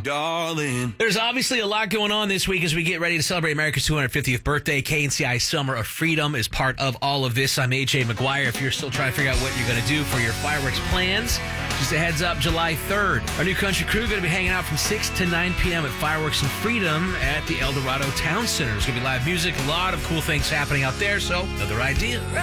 darling. There's obviously a lot going on this week as we get ready to celebrate America's 250th birthday. KNCI Summer of Freedom is part of all of this. I'm AJ McGuire. If you're still trying to figure out what you're going to do for your fireworks plans, just a heads up, July 3rd. Our new country crew going to be hanging out from 6 to 9 p.m. at Fireworks and Freedom at the El Dorado Town Center. There's going to be live music, a lot of cool things happening out there, so another idea.